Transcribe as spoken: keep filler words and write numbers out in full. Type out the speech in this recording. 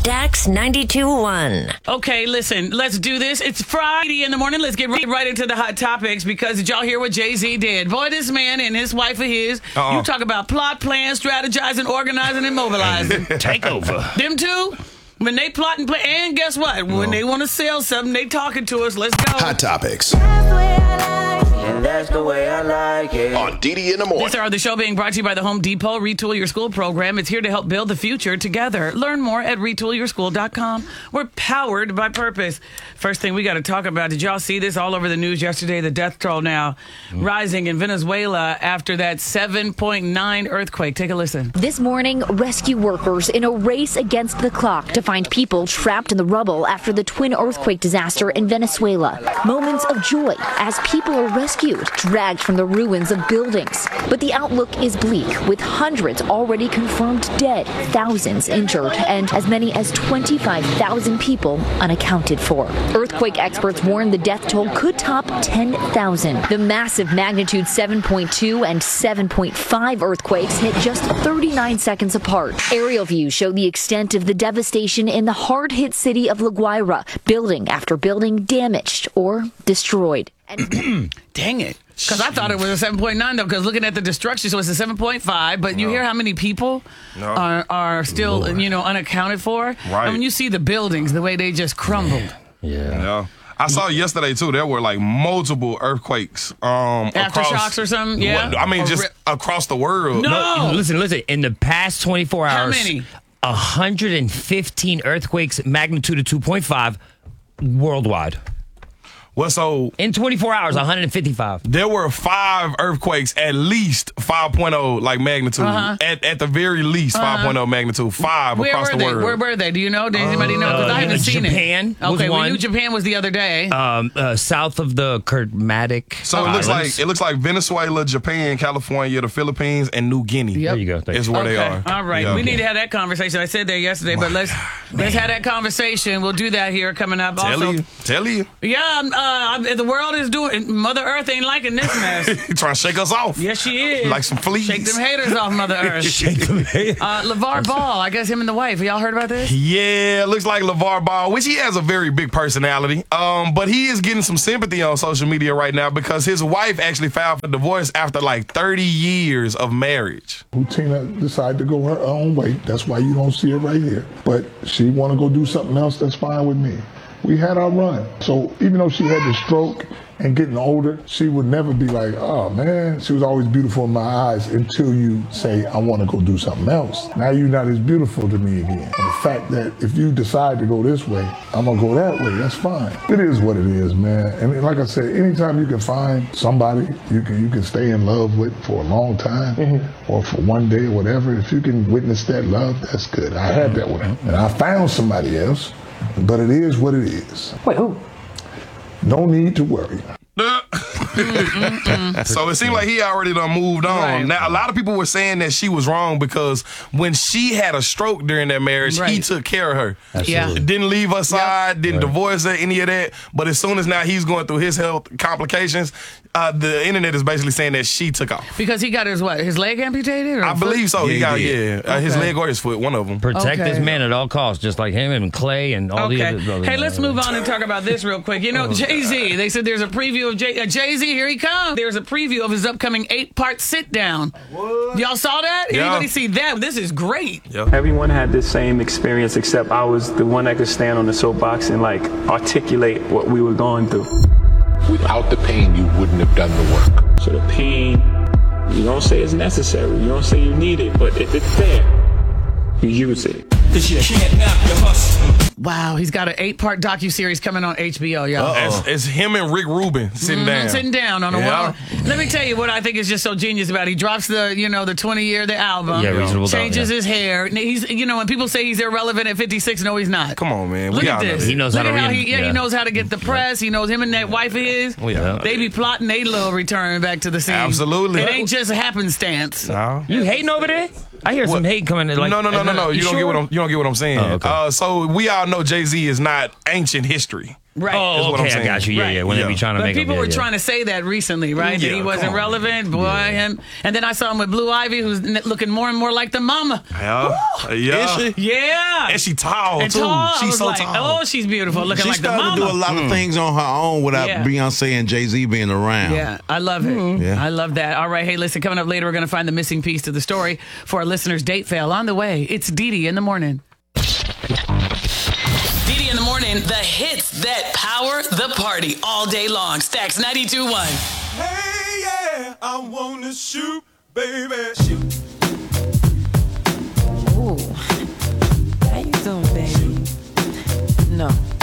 Stax ninety-two point one. Okay, listen, let's do this. It's Friday in the morning. Let's get right, right into the hot topics because did y'all hear what Jay-Z did? Boy, this man and his wife of his, uh-uh. you talk about plot, plan, strategizing, organizing, and mobilizing. Take over. Them two, when they plot and play, and guess what? When they want to sell something, they talking to us. Let's go. Hot topics. And that's the way I like it. On D D in the morning. This hour of the show being brought to you by the Home Depot Retool Your School program. It's here to help build the future together. Learn more at retool your school dot com. We're powered by purpose. First thing we got to talk about, did y'all see this all over the news yesterday? The death toll now mm. rising in Venezuela after that seven point nine earthquake. Take a listen. This morning, rescue workers in a race against the clock to find people trapped in the rubble after the twin earthquake disaster in Venezuela. Moments of joy as people are rescued, dragged from the ruins of buildings. But the outlook is bleak, with hundreds already confirmed dead, thousands injured, and as many as twenty-five thousand people unaccounted for. Earthquake experts warn the death toll could top ten thousand. The massive magnitude seven point two and seven point five earthquakes hit just thirty-nine seconds apart. Aerial views show the extent of the devastation in the hard-hit city of La Guaira, building after building damaged or destroyed. And dang it. Because I thought it was a seven point nine, though, because looking at the destruction, so it's a seven point five, but you no. hear how many people no. are, are still, Lord. you know, unaccounted for? Right. I mean, you see the buildings, the way they just crumbled. Yeah. yeah. I saw yesterday, too, there were, like, multiple earthquakes. Um, Aftershocks across, or something, yeah? I mean, or just ri- across the world. No! no! Listen, listen. In the past twenty-four hours, how many? one hundred fifteen earthquakes, magnitude of two point five, worldwide. Well, so in twenty-four hours, one hundred fifty-five. There were five earthquakes, at least five point oh like magnitude. Uh-huh. At at the very least, uh-huh. five point oh magnitude. Five Where across were the they? world. Where were they? Do you know? Does anybody know? Because uh, I haven't seen Japan it. Japan was okay, one. we knew Japan was the other day. Um, uh, south of the Kermatic. So it looks like it looks like Venezuela, Japan, California, the Philippines, and New Guinea. Yep. There you go. Thank is you. where okay. they are. All right, yeah. we need to have that conversation. I said that yesterday, but let's let's have that conversation. We'll do that here coming up. Tell also, you, tell you. Yeah, uh, the world is doing. Mother Earth ain't liking this mess. Trying to shake us off. Yes, she is. Like some fleas. Shake them haters off, Mother Earth. Shake them haters. Uh, LeVar Ball, I guess him and the wife. Y'all heard about this? Yeah, looks like LeVar Ball, which he has a very big personality. Um, but he is getting some sympathy on social media right now because his wife actually filed for divorce after like thirty years of marriage. Tina decided to go her own way. That's why you don't see her right here. But she want to go do something else. That's fine with me. We had our run. So even though she had the stroke and getting older, she would never be like, oh man, she was always beautiful in my eyes until you say, I want to go do something else. Now you're not as beautiful to me again. And the fact that if you decide to go this way, I'm going to go that way, that's fine. It is what it is, man. And like I said, anytime you can find somebody you can you can stay in love with for a long time mm-hmm. or for one day or whatever, if you can witness that love, that's good. I had that with him. And I found somebody else, but it is what it is. Wait, who? No need to worry. So it seemed like he already done moved on. Right. Now, a lot of people were saying that she was wrong because when she had a stroke during that marriage, right. he took care of her. Absolutely. Yeah. Didn't leave her side, yep. didn't right. divorce her, any of that. But as soon as now he's going through his health complications, uh, the internet is basically saying that she took off. Because he got his what? His leg amputated? Or I believe so. Yeah, he got, he yeah, okay. uh, his leg or his foot, one of them. Protect okay. this man at all costs, just like him and Clay and all okay. the other brothers. Hey, let's move on and talk about this real quick. You know, oh, Jay-Z, they said there's a preview of Jay- uh, Jay-Z, here he comes. There's a preview of his upcoming eight-part sit-down. What? Y'all saw that? Yeah. Anybody see that? This is great. Yep. Everyone had this same experience, except I was the one that could stand on the soapbox and like articulate what we were going through. Without the pain, you wouldn't have done the work. So the pain, you don't say it's necessary, you don't say you need it, but if it's there, you use it. Cause you can't nap your hustle. Wow, he's got an eight-part docuseries coming on H B O, y'all. It's, it's him and Rick Rubin sitting mm-hmm, down. Sitting down on a yeah. wall. Let me tell you what I think is just so genius about it. He drops the, you know, the twenty-year, the album. Yeah, reasonable changes doubt, yeah. his hair. He's, you know, when people say he's irrelevant at fifty-six, no, he's not. Come on, man. Look we at this. Know. He knows Look how to how read. he, yeah, yeah. he knows how to get the press. He knows him and that wife of his. Yeah. They be plotting a little return back to the scene. Absolutely. It ain't just a happenstance. No. You hating over there? I hear what? some hate coming in. Like, no, no, no, no, no. You, you don't sure? get what I'm. You don't get what I'm saying. Oh, okay. uh, so we all know Jay-Z is not ancient history. Right. Oh, is what I'm okay, I saying. got you. Yeah, Right. yeah. When Yeah. they be trying to But make people him, yeah, were yeah. trying to say that recently, right? Yeah, that he wasn't come on. relevant, boy. And, and then I saw him with Blue Ivy, who's n- looking more and more like the mama. Yeah. Yeah. Is she? Yeah. And she tall, And too. tall. I She's was so like, tall. oh, she's beautiful, looking She like the started mama. to do a lot of things on her own without Yeah. Beyonce and Jay-Z being around. Yeah, I love it. Yeah. I love that. All right, hey, listen, coming up later, we're going to find the missing piece to the story for our listeners' date fail. On the way, it's Dee Dee in the morning. Dee Dee in the morning, the hits that power the party all day long. Stacks ninety-two point one. Hey, yeah, I wanna shoot, baby, shoot. Ooh. How you doing, baby? No.